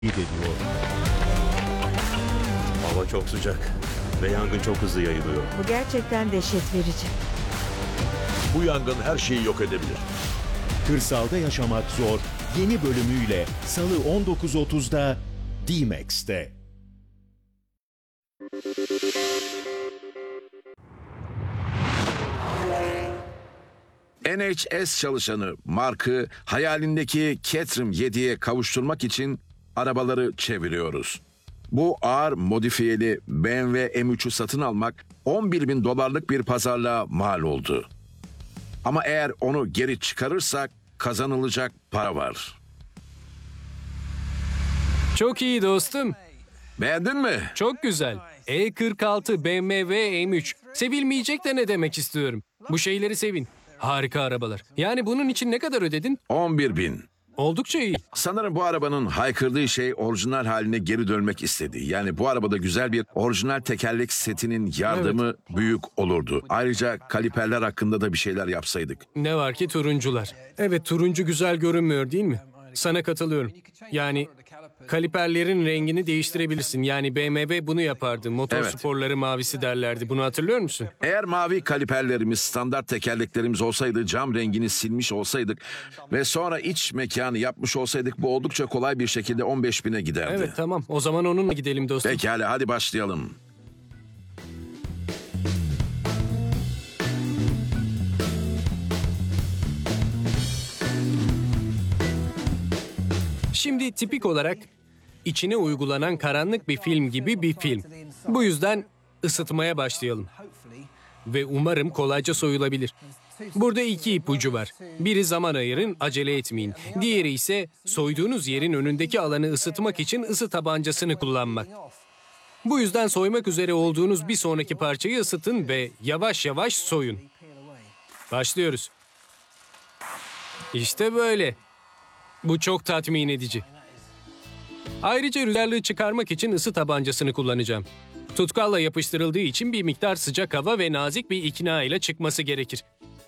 ediyor. Hava çok sıcak ve yangın çok hızlı yayılıyor. Bu gerçekten dehşet verici. Bu yangın her şeyi yok edebilir. Kırsalda yaşamak zor yeni bölümüyle Salı 19.30'da D-Max'te. NHS çalışanı Mark'ı hayalindeki Caterham 7'ye kavuşturmak için arabaları çeviriyoruz. Bu ağır modifiyeli BMW M3'ü satın almak 11 bin dolarlık bir pazarlığa mal oldu. Ama eğer onu geri çıkarırsak kazanılacak para var. Çok iyi dostum. Beğendin mi? Çok güzel. E46 BMW M3. Sevilmeyecek de ne demek istiyorum. Bu şeyleri sevin. Harika arabalar. Yani bunun için ne kadar ödedin? 11 bin. Oldukça iyi. Sanırım bu arabanın haykırdığı şey orijinal haline geri dönmek istedi. Yani bu arabada güzel bir orijinal tekerlek setinin yardımı büyük olurdu. Ayrıca kaliperler hakkında da bir şeyler yapsaydık. Ne var ki turuncular. Evet, turuncu güzel görünmüyor değil mi? Sana katılıyorum. Yani kaliperlerin rengini değiştirebilirsin. Yani BMW bunu yapardı. Motor Evet. sporları mavisi derlerdi. Bunu hatırlıyor musun? Eğer mavi kaliperlerimiz standart tekerleklerimiz olsaydı, cam rengini silmiş olsaydık ve sonra iç mekanı yapmış olsaydık bu oldukça kolay bir şekilde 15 bine giderdi. Evet, tamam. O zaman onunla gidelim dostum. Pekala, hadi başlayalım. Şimdi tipik olarak içine uygulanan karanlık bir film gibi bir film. Bu yüzden ısıtmaya başlayalım. Ve umarım kolayca soyulabilir. Burada iki ipucu var. Biri zaman ayırın, acele etmeyin. Diğeri ise soyduğunuz yerin önündeki alanı ısıtmak için ısı tabancasını kullanmak. Bu yüzden soymak üzere olduğunuz bir sonraki parçayı ısıtın ve yavaş yavaş soyun. Başlıyoruz. İşte böyle. Bu çok tatmin edici. Ayrıca rüzgarlığı çıkarmak için ısı tabancasını kullanacağım. Tutkalla yapıştırıldığı için bir miktar sıcak hava ve nazik bir ikna ile çıkması gerekir.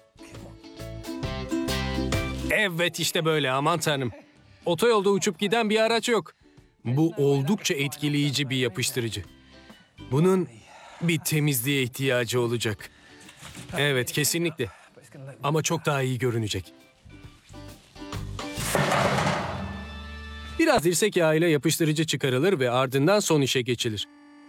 Evet, işte böyle, aman tanrım. Otoyolda uçup giden bir araç yok. Bu oldukça etkileyici bir yapıştırıcı. Bunun bir temizliğe ihtiyacı olacak. Evet, kesinlikle. Ama çok daha iyi görünecek. Biraz dirsek yağıyla yapıştırıcı çıkarılır ve ardından son işe geçilir.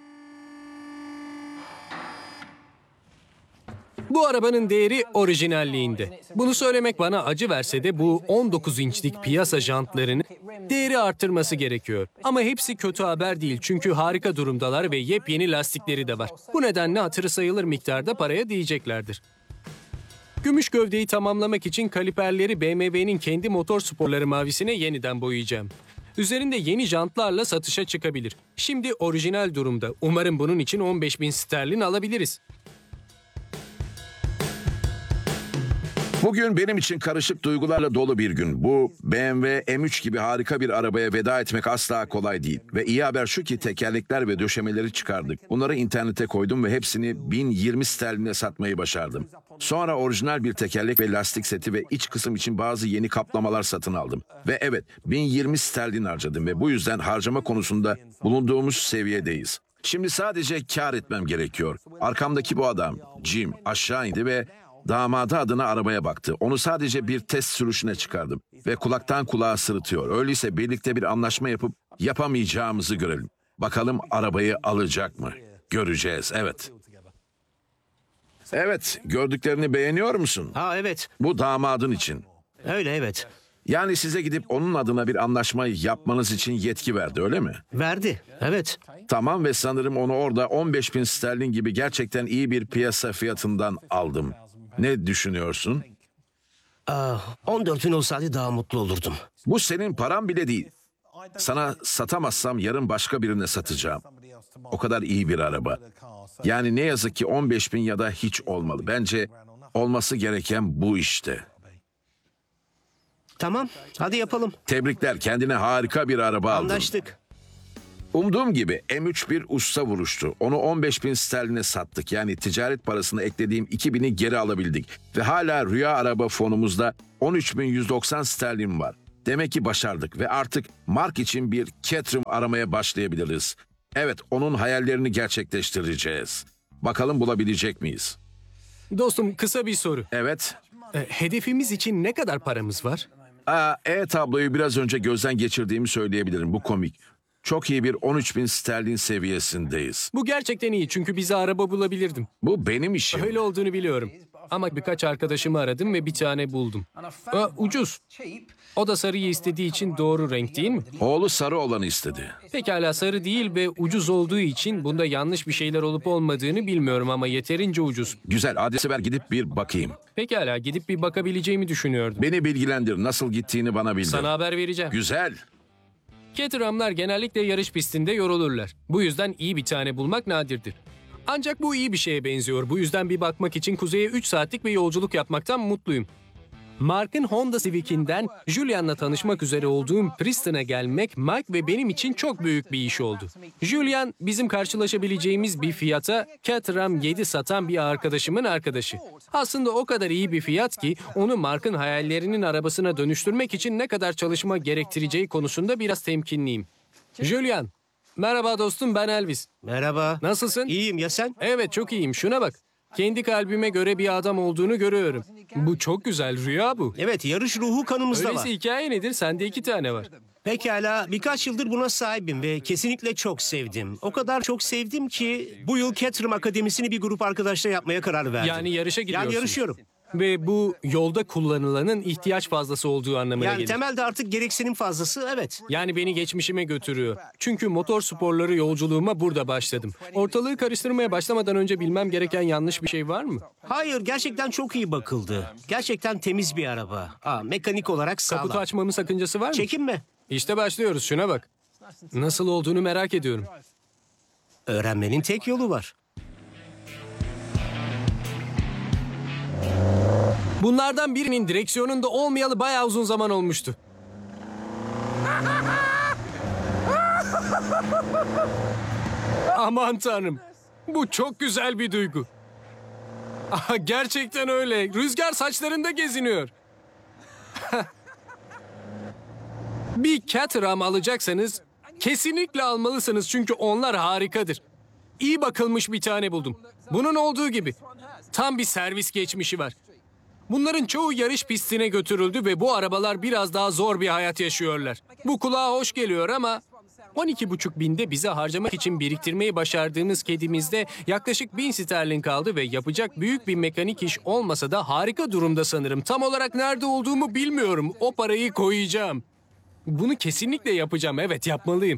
Bu arabanın değeri orijinalliğinde. Bunu söylemek bana acı verse de bu 19 inçlik piyasa jantlarının değeri arttırması gerekiyor. Ama hepsi kötü haber değil çünkü harika durumdalar ve yepyeni lastikleri de var. Bu nedenle hatırı sayılır miktarda paraya değeceklerdir. Gümüş gövdeyi tamamlamak için kaliperleri BMW'nin kendi motor sporları mavisine yeniden boyayacağım. Üzerinde yeni jantlarla satışa çıkabilir. Şimdi orijinal durumda. Umarım bunun için 15.000 sterlin alabiliriz. Bugün benim için karışık duygularla dolu bir gün. Bu BMW M3 gibi harika bir arabaya veda etmek asla kolay değil. Ve iyi haber şu ki tekerlekler ve döşemeleri çıkardık. Bunları internete koydum ve hepsini 1020 sterline satmayı başardım. Sonra orijinal bir tekerlek ve lastik seti ve iç kısım için bazı yeni kaplamalar satın aldım. Ve evet, 1020 sterlin harcadım ve bu yüzden harcama konusunda bulunduğumuz seviyedeyiz. Şimdi sadece kar etmem gerekiyor. Arkamdaki bu adam, Jim, aşağı indi ve damadı adına arabaya baktı. Onu sadece bir test sürüşüne çıkardım ve kulaktan kulağa sırıtıyor. Öyleyse birlikte bir anlaşma yapıp yapamayacağımızı görelim. Bakalım arabayı alacak mı? Göreceğiz, evet. Evet, gördüklerini beğeniyor musun? Ha evet, Bu damadın için. öyle evet. Yani size gidip onun adına bir anlaşma yapmanız için yetki verdi, öyle mi? Verdi, evet. Tamam ve sanırım onu orada 15 bin sterlin gibi gerçekten iyi bir piyasa fiyatından aldım. Ne düşünüyorsun? 14 bin olsaydı daha mutlu olurdum. Bu senin paran bile değil. Sana satamazsam yarın başka birine satacağım. O kadar iyi bir araba. Yani ne yazık ki 15 bin ya da hiç olmalı. Bence olması gereken bu işte. Tamam, hadi yapalım. Tebrikler, kendine harika bir araba aldın. Anlaştık. Umduğum gibi M3 bir usta vuruştu. Onu 15 bin sterline sattık. Yani ticaret parasını eklediğim 2.000'i geri alabildik. Ve hala rüya araba fonumuzda 13.190 sterlin var. Demek ki başardık ve artık Mark için bir Caterham aramaya başlayabiliriz. Evet, onun hayallerini gerçekleştireceğiz. Bakalım bulabilecek miyiz? Dostum kısa bir soru. Evet. Hedefimiz için ne kadar paramız var? E-tabloyu biraz önce gözden geçirdiğimi söyleyebilirim. Bu komik. Çok iyi bir 13.000 sterlin seviyesindeyiz. Bu gerçekten iyi çünkü bize araba bulabilirdim. Bu benim işim. Öyle olduğunu biliyorum. Ama birkaç arkadaşımı aradım ve bir tane buldum. Ucuz. O da sarıyı istediği için doğru renk değil mi? Oğlu sarı olanı istedi. Pekala sarı değil ve ucuz olduğu için bunda yanlış bir şeyler olup olmadığını bilmiyorum ama yeterince ucuz. Güzel, adresi ver gidip bir bakayım. Pekala gidip bir bakabileceğimi düşünüyordum. Beni bilgilendir, nasıl gittiğini bana bildir. Sana haber vereceğim. Güzel. Caterham'lar genellikle yarış pistinde yorulurlar. Bu yüzden iyi bir tane bulmak nadirdir. Ancak bu iyi bir şeye benziyor. Bu yüzden bir bakmak için kuzeye 3 saatlik bir yolculuk yapmaktan mutluyum. Mark'ın Honda Civic'inden Julian'la tanışmak üzere olduğum Princeton'a gelmek Mike ve benim için çok büyük bir iş oldu. Julian bizim karşılaşabileceğimiz bir fiyata Caterham 7 satan bir arkadaşımın arkadaşı. Aslında o kadar iyi bir fiyat ki onu Mark'ın hayallerinin arabasına dönüştürmek için ne kadar çalışma gerektireceği konusunda biraz temkinliyim. Julian, merhaba dostum ben Elvis. Merhaba. Nasılsın? İyiyim ya sen? Evet çok iyiyim şuna bak. Kendi kalbime göre bir adam olduğunu görüyorum. Bu çok güzel rüya bu. Evet, yarış ruhu kanımızda Öyleyse var. hikaye nedir? Sende 2 tane var. Pekala, birkaç yıldır buna sahibim ve kesinlikle çok sevdim. O kadar çok sevdim ki bu yıl Caterham Akademisi'ni bir grup arkadaşla yapmaya karar verdim. Yani yarışa gidiyorsun. Yani yarışıyorum. Ve bu yolda kullanılanın ihtiyaç fazlası olduğu anlamına Yani gelir. temelde artık gereksinim fazlası, evet. Yani beni geçmişime götürüyor. Çünkü motor sporları yolculuğuma burada başladım. Ortalığı karıştırmaya başlamadan önce bilmem gereken yanlış bir şey var mı? Hayır, gerçekten çok iyi bakıldı. Gerçekten temiz bir araba. Mekanik olarak sağlam. Kaputu açmamın sakıncası var mı? Çekinme. İşte başlıyoruz şuna bak. Nasıl olduğunu merak ediyorum. Öğrenmenin tek yolu var. Bunlardan birinin direksiyonunda olmayalı bayağı uzun zaman olmuştu. Aman tanrım. Bu çok güzel bir duygu. Aha, gerçekten öyle. Rüzgar saçlarında geziniyor. Bir Caterham alacaksanız kesinlikle almalısınız çünkü onlar harikadır. İyi bakılmış bir tane buldum. Bunun olduğu gibi. Tam bir servis geçmişi var. Bunların çoğu yarış pistine götürüldü ve bu arabalar biraz daha zor bir hayat yaşıyorlar. Bu kulağa hoş geliyor ama 12,5 binde bize harcamak için biriktirmeyi başardığımız kedimizde yaklaşık 1000 sterlin kaldı ve yapacak büyük bir mekanik iş olmasa da harika durumda sanırım. Tam olarak nerede olduğumu bilmiyorum. O parayı koyacağım. Bunu kesinlikle yapacağım. Evet yapmalıyım.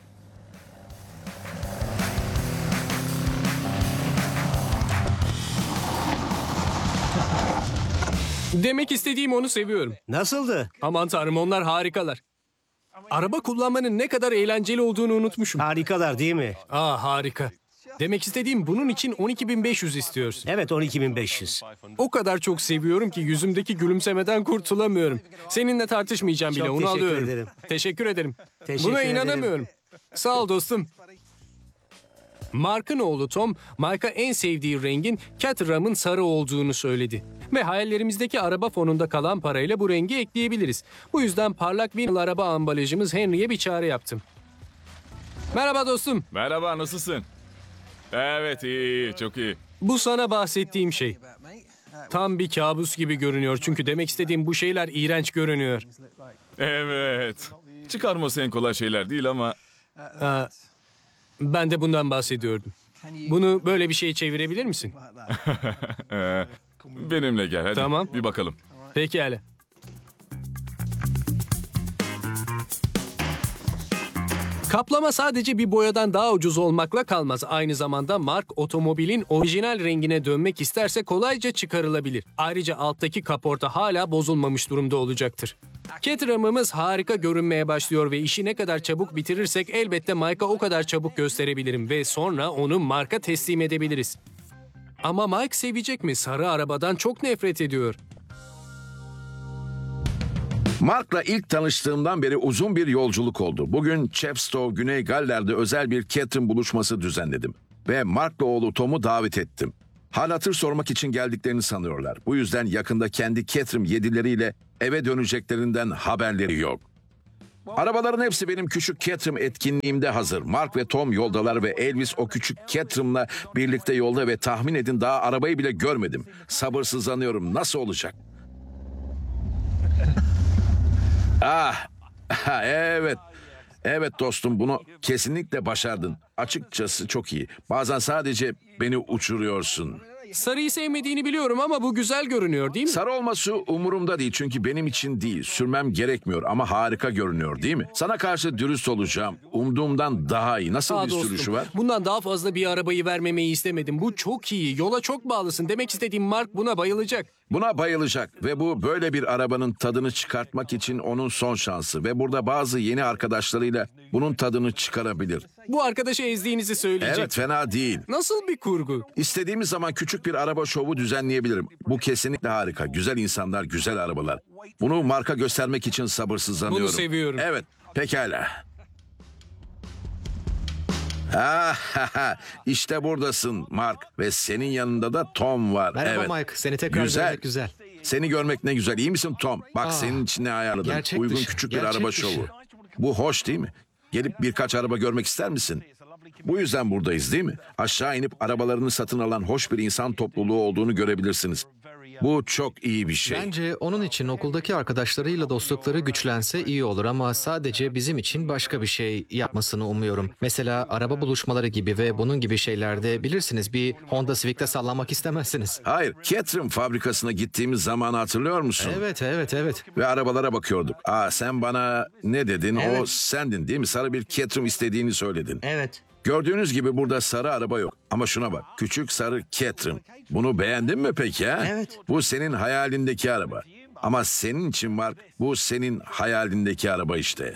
Demek istediğim onu seviyorum. Nasıldı? Aman tanrım onlar harikalar. Araba kullanmanın ne kadar eğlenceli olduğunu unutmuşum. Harikalar değil mi? Harika. Demek istediğim bunun için 12.500 istiyorsun. Evet, 12.500. O kadar çok seviyorum ki yüzümdeki gülümsemeden kurtulamıyorum. Seninle tartışmayacağım bile Çok onu teşekkür alıyorum. ederim. Teşekkür ederim. Teşekkür Buna ederim. inanamıyorum. Sağ ol dostum. Mark'ın oğlu Tom, Mike'a en sevdiği rengin Caterham'ın sarı olduğunu söyledi. Ve hayallerimizdeki araba fonunda kalan parayla bu rengi ekleyebiliriz. Bu yüzden parlak vinyl araba ambalajımız Henry'e bir çağrı yaptım. Merhaba dostum. Merhaba, nasılsın? Evet, iyi, çok iyi. Bu sana bahsettiğim şey. Tam bir kabus gibi görünüyor çünkü demek istediğim bu şeyler iğrenç görünüyor. Evet. Çıkarması en kolay şeyler değil ama... Ben de bundan bahsediyordum. Bunu böyle bir şeye çevirebilir misin? Benimle gel, hadi Tamam. bir bakalım. Pekala. Kaplama sadece bir boyadan daha ucuz olmakla kalmaz. Aynı zamanda Mark otomobilin orijinal rengine dönmek isterse kolayca çıkarılabilir. Ayrıca alttaki kaporta hala bozulmamış durumda olacaktır. Caterham'ımız harika görünmeye başlıyor ve işi ne kadar çabuk bitirirsek elbette Mike'a o kadar çabuk gösterebilirim ve sonra onu Mark'a teslim edebiliriz. Ama Mike sevecek mi? Sarı arabadan çok nefret ediyor. Mark'la ilk tanıştığımdan beri uzun bir yolculuk oldu. Bugün Chepstow, Güney Galler'de özel bir Caterham buluşması düzenledim. Ve Mark'la oğlu Tom'u davet ettim. Hal hatır sormak için geldiklerini sanıyorlar. Bu yüzden yakında kendi Caterham 7'leriyle eve döneceklerinden haberleri yok. Arabaların hepsi benim küçük Caterham etkinliğimde hazır. Mark ve Tom yoldalar ve Elvis o küçük Caterham'la birlikte yolda ve tahmin edin daha arabayı bile görmedim. Sabırsızlanıyorum. Nasıl olacak? Evet. Evet dostum, bunu kesinlikle başardın. Açıkçası çok iyi. Bazen sadece beni uçuruyorsun. Sarıyı sevmediğini biliyorum ama bu güzel görünüyor değil mi? Sarı olması umurumda değil çünkü benim için değil. Sürmem gerekmiyor ama harika görünüyor değil mi? Sana karşı dürüst olacağım. Umduğumdan daha iyi. Nasıl Aa, bir sürüşü dostum, var? bundan daha fazla bir arabayı vermemeyi istemedim. Bu çok iyi. Yola çok bağlısın. Demek istediğim Mark buna bayılacak. Buna bayılacak ve bu böyle bir arabanın tadını çıkartmak için onun son şansı. Ve burada bazı yeni arkadaşlarıyla bunun tadını çıkarabilir. Bu arkadaşı ezdiğinizi söyleyecek. Evet, fena değil. Nasıl bir kurgu? İstediğimiz zaman küçük bir araba şovu düzenleyebilirim. Bu kesinlikle harika. Güzel insanlar, güzel arabalar. Bunu marka göstermek için sabırsızlanıyorum. Bunu seviyorum. Evet, pekala. İşte buradasın Mark ve senin yanında da Tom var. Merhaba Evet. Mike, seni tekrar Güzel. görmek güzel. Seni görmek ne güzel. İyi misin Tom? Bak senin için ne ayarladım. gerçek Uygun dışı, küçük bir gerçek araba dışı. şovu. Bu hoş değil mi? Gelip birkaç araba görmek ister misin? Bu yüzden buradayız değil mi? Aşağı inip arabalarını satın alan hoş bir insan topluluğu olduğunu görebilirsiniz. Bu çok iyi bir şey. Bence onun için okuldaki arkadaşlarıyla dostlukları güçlense iyi olur ama sadece bizim için başka bir şey yapmasını umuyorum. Mesela araba buluşmaları gibi ve bunun gibi şeylerde bilirsiniz bir Honda Civic'te sallanmak istemezsiniz. Hayır, Caterham fabrikasına gittiğimiz zamanı hatırlıyor musun? Evet. Ve arabalara bakıyorduk. Sen bana ne dedin? O sendin değil mi? Sarı bir Caterham istediğini söyledin. Evet. Gördüğünüz gibi burada sarı araba yok. Ama şuna bak. Küçük sarı Caterham. Bunu beğendin mi peki ha? Evet. Bu senin hayalindeki araba. Ama senin için Mark, bu senin hayalindeki araba işte.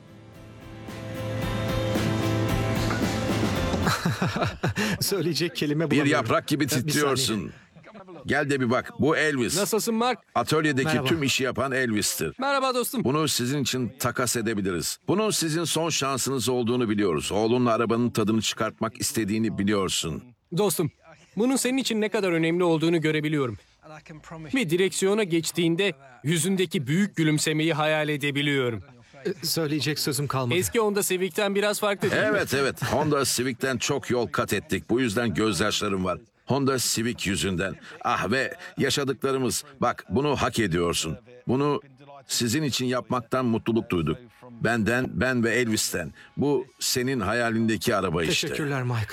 Söyleyecek kelime Bir bulamıyorum. yaprak gibi Bir saniye. titriyorsun. Gel de bir bak. Bu Elvis. Nasılsın Mark? Atölyedeki Merhaba. tüm işi yapan Elvis'tir. Merhaba dostum. Bunu sizin için takas edebiliriz. Bunun sizin son şansınız olduğunu biliyoruz. Oğlunla arabanın tadını çıkartmak istediğini biliyorsun. Dostum, bunun senin için ne kadar önemli olduğunu görebiliyorum. Ve direksiyona geçtiğinde yüzündeki büyük gülümsemeyi hayal edebiliyorum. Söyleyecek sözüm kalmadı. Eski Honda Civic'ten biraz farklı değil mi? Evet. Honda Civic'ten çok yol kat ettik. Bu yüzden gözyaşlarım var. Honda Civic yüzünden. Ve yaşadıklarımız. Bak bunu hak ediyorsun. Bunu sizin için yapmaktan mutluluk duyduk. Ben ve Elvis'ten. Bu senin hayalindeki araba işte. Teşekkürler Mike.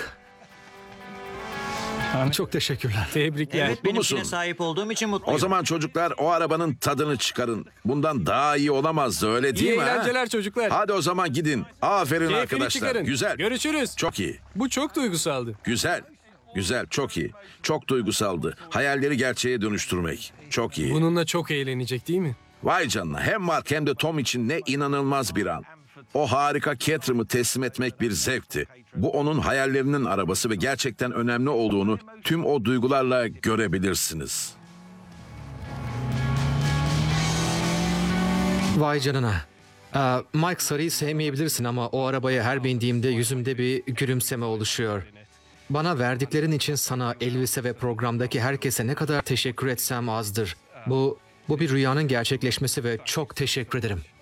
Çok teşekkürler. Tebrikler. Evet, Mutlu benimkine musun? sahip olduğum için mutluyum. O zaman çocuklar o arabanın tadını çıkarın. Bundan daha iyi olamazdı öyle değil İyi mi? ha? eğlenceler çocuklar. Hadi o zaman gidin. Aferin Keyfini arkadaşlar. çıkarın. Güzel. Görüşürüz. Çok iyi. Bu çok duygusaldı. Güzel, çok iyi. Çok duygusaldı. Hayalleri gerçeğe dönüştürmek. Çok iyi. Bununla çok eğlenecek değil mi? Vay canına. Hem Mark hem de Tom için ne inanılmaz bir an. O harika Caterham'ı teslim etmek bir zevkti. Bu onun hayallerinin arabası ve gerçekten önemli olduğunu tüm o duygularla görebilirsiniz. Vay canına. Mike sarıyı sevmeyebilirsin ama o arabaya her bindiğimde yüzümde bir gülümseme oluşuyor. Bana verdiklerin için sana, Elvis'e ve programdaki herkese ne kadar teşekkür etsem azdır. Bu bir rüyanın gerçekleşmesi ve çok teşekkür ederim.